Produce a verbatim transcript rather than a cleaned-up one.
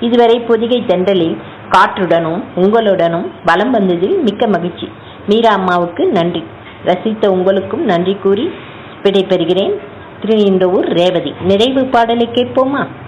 இதுவரை பொதிகை தென்றலில் காற்றுடனும் உங்களுடனும் வலம் வந்ததில் மிக்க மகிழ்ச்சி. மீரா அம்மாவுக்கு நன்றி. ரசித்த உங்களுக்கும் நன்றி கூறி விடைபெறுகிறேன். திருநின்றவூர் ரேவதி. நிறைவு பாடலை கேட்போமா?